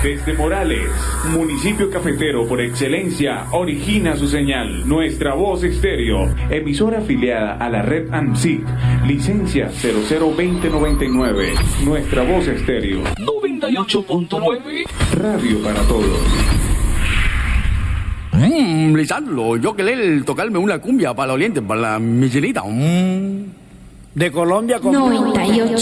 Desde Morales, municipio cafetero por excelencia, origina su señal. Nuestra Voz Estéreo, emisora afiliada a la red ANSIC, licencia 002099. Nuestra Voz Estéreo 98.9, radio para todos. Lisandro, yo querer tocarme una cumbia para la oriente, para la Michelita. De Colombia con 98.9.